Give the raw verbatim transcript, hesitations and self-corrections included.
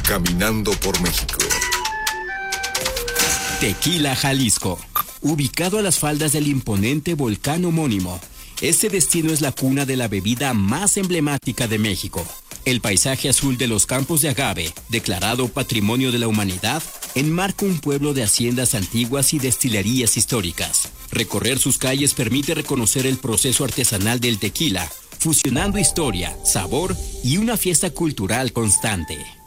Caminando por México. Tequila, Jalisco. Ubicado a las faldas del imponente volcán homónimo, este destino es la cuna de la bebida más emblemática de México. El paisaje azul de los campos de agave, declarado Patrimonio de la Humanidad, enmarca un pueblo de haciendas antiguas y destilerías históricas. Recorrer sus calles permite reconocer el proceso artesanal del tequila, fusionando historia, sabor y una fiesta cultural constante.